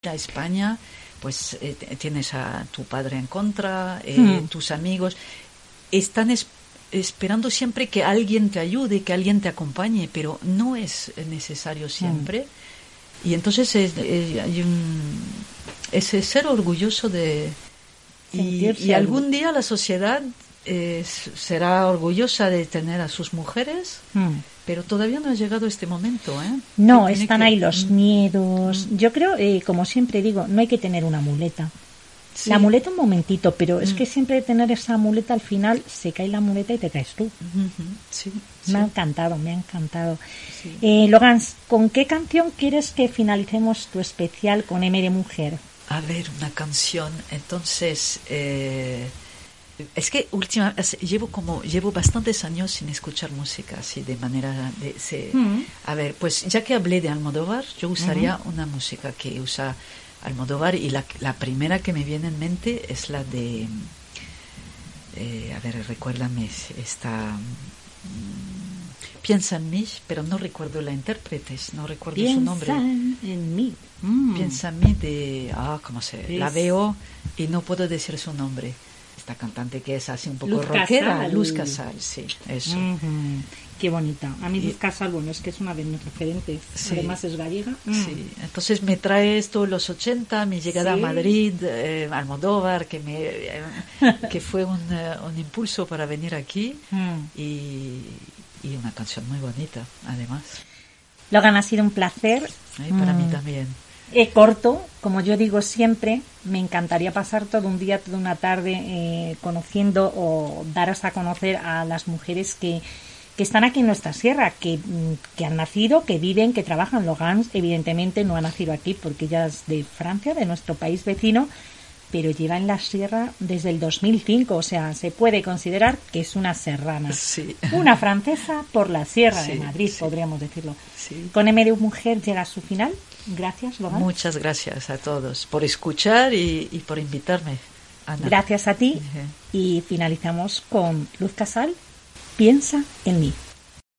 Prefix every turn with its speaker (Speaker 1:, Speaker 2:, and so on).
Speaker 1: a España, pues tienes a tu padre en contra, tus amigos están esperando siempre que alguien te ayude, que alguien te acompañe, pero no es necesario siempre. Y entonces es ser orgulloso de... Y algún día la sociedad será orgullosa de tener a sus mujeres, pero todavía no ha llegado este momento, ¿eh?
Speaker 2: No, están ahí los miedos. Yo creo, como siempre digo, no hay que tener una muleta. Sí. La muleta un momentito, pero es que siempre tener esa muleta al final se cae la muleta y te caes tú.
Speaker 1: Sí,
Speaker 2: me ha encantado. Sí. Logan, ¿con qué canción quieres que finalicemos tu especial con M de Mujer?
Speaker 1: A ver, una canción. Entonces, es que llevo bastantes años sin escuchar música así de manera a ver, pues ya que hablé de Almodóvar, yo usaría una música que usa Almodóvar, y la primera que me viene en mente es la de a ver, recuérdame, está Piensa en mí, pero no recuerdo la intérprete, no recuerdo su nombre.
Speaker 2: Piensa en mí.
Speaker 1: Piensa en mí de ¿cómo se? La veo y no puedo decir su nombre. Esta cantante que es así un poco rockera, Luz Casal, sí, eso.
Speaker 2: Qué bonita. A mí Luz Casal, bueno, es que es una de mis referentes. Sí. Además es gallega.
Speaker 1: Sí, entonces me trae esto los 80, mi llegada a Madrid, Almodóvar, que fue un impulso para venir aquí, y una canción muy bonita, además.
Speaker 2: Logan, ha sido un placer.
Speaker 1: Para mí también.
Speaker 2: Corto, como yo digo siempre, me encantaría pasar todo un día, toda una tarde conociendo o daros a conocer a las mujeres que están aquí en nuestra sierra, que han nacido, que viven, que trabajan. Logan evidentemente no ha nacido aquí porque ella es de Francia, de nuestro país vecino, pero lleva en la sierra desde el 2005, o sea, se puede considerar que es una serrana.
Speaker 1: Sí.
Speaker 2: Una francesa por la sierra de Madrid, podríamos decirlo.
Speaker 1: Sí.
Speaker 2: Con M de Mujer llega a su final. Gracias, Logan.
Speaker 1: Muchas gracias a todos por escuchar y por invitarme, Ana.
Speaker 2: Gracias a ti. Y finalizamos con Luz Casal, Piensa en mí.